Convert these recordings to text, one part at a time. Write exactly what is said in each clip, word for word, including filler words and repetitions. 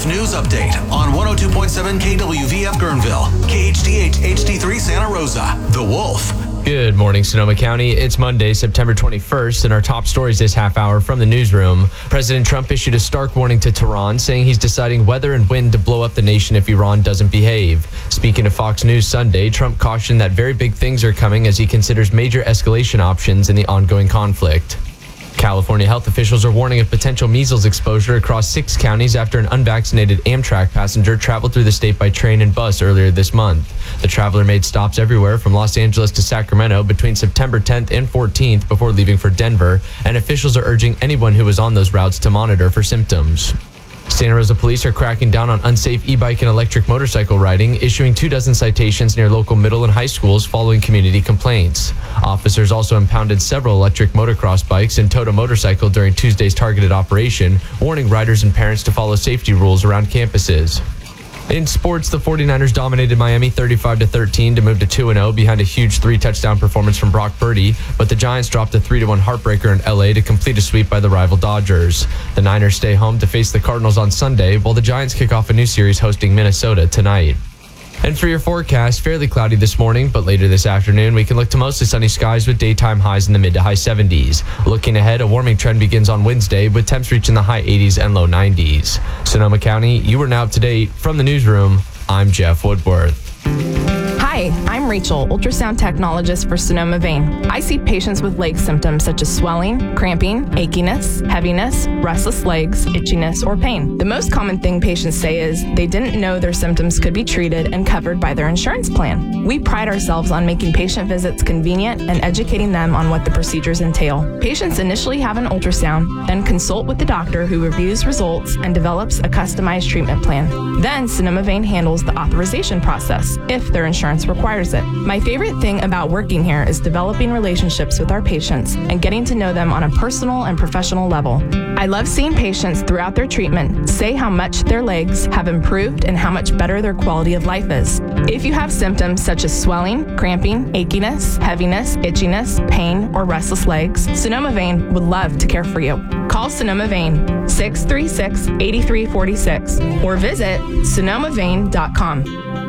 News Update on one oh two point seven K W V F Guerneville, K H D H H D three Santa Rosa. The Wolf. Good morning, Sonoma County. It's Monday, September twenty-first, and our top stories this half hour from the newsroom. President Trump issued a stark warning to Tehran, saying he's deciding whether and when to blow up the nation if Iran doesn't behave. Speaking to Fox News Sunday, Trump cautioned that very big things are coming as he considers major escalation options in the ongoing conflict. California health officials are warning of potential measles exposure across six counties after an unvaccinated Amtrak passenger traveled through the state by train and bus earlier this month. The traveler made stops everywhere from Los Angeles to Sacramento between September tenth and fourteenth before leaving for Denver, and officials are urging anyone who was on those routes to monitor for symptoms. Santa Rosa police are cracking down on unsafe e-bike and electric motorcycle riding, issuing two dozen citations near local middle and high schools following community complaints. Officers also impounded several electric motocross bikes and towed a motorcycle during Tuesday's targeted operation, warning riders and parents to follow safety rules around campuses. In sports, the forty-niners dominated Miami thirty-five to thirteen to move to two and oh behind a huge three-touchdown performance from Brock Purdy, but the Giants dropped a three to one heartbreaker in L A to complete a sweep by the rival Dodgers. The Niners stay home to face the Cardinals on Sunday, while the Giants kick off a new series hosting Minnesota tonight. And for your forecast, fairly cloudy this morning, but later this afternoon, we can look to mostly sunny skies with daytime highs in the mid to high seventies. Looking ahead, a warming trend begins on Wednesday with temps reaching the high eighties and low nineties. Sonoma County, you are now up to date. From the newsroom, I'm Jeff Woodworth. Hi, I'm Rachel, ultrasound technologist for Sonoma Vein. I see patients with leg symptoms such as swelling, cramping, achiness, heaviness, restless legs, itchiness, or pain. The most common thing patients say is they didn't know their symptoms could be treated and covered by their insurance plan. We pride ourselves on making patient visits convenient and educating them on what the procedures entail. Patients initially have an ultrasound, then consult with the doctor who reviews results and develops a customized treatment plan. Then Sonoma Vein handles the authorization process if their insurance requires it. My favorite thing about working here is developing relationships with our patients and getting to know them on a personal and professional level. I love seeing patients throughout their treatment say how much their legs have improved and how much better their quality of life is. If you have symptoms such as swelling, cramping, achiness, heaviness, itchiness, pain, or restless legs, Sonoma Vein would love to care for you. Call Sonoma Vein six three six, eight three four six or visit sonoma vein dot com.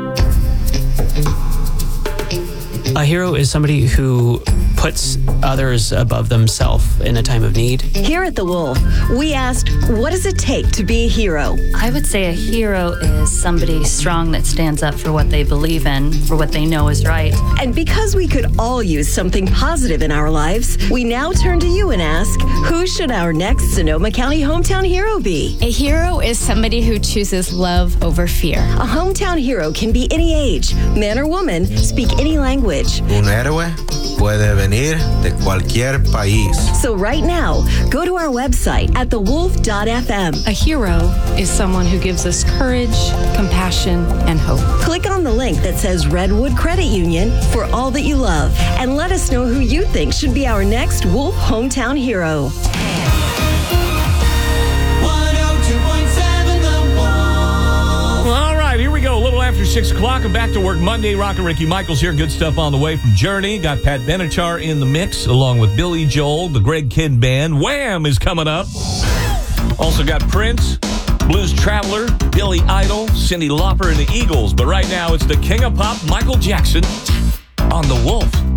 A hero is somebody who puts others above themselves in a time of need. Here at The Wolf, we asked, what does it take to be a hero? I would say a hero is somebody strong that stands up for what they believe in, for what they know is right. And because we could all use something positive in our lives, we now turn to you and ask, who should our next Sonoma County hometown hero be? A hero is somebody who chooses love over fear. A hometown hero can be any age, man or woman, speak any language. Un héroe puede venir de cualquier país. So right now, go to our website at the wolf dot f m. A hero is someone who gives us courage, compassion, and hope. Click on the link that says Redwood Credit Union for all that you love, and let us know who you think should be our next Wolf hometown hero. Here we go, a little after six o'clock. I'm back to work Monday. Rockin' Ricky Michaels here. Good stuff on the way from Journey. Got Pat Benatar in the mix, along with Billy Joel, the Greg Kidd Band. Wham is coming up. Also got Prince, Blues Traveler, Billy Idol, Cyndi Lauper, and the Eagles. But right now, it's the King of Pop, Michael Jackson, on The Wolf.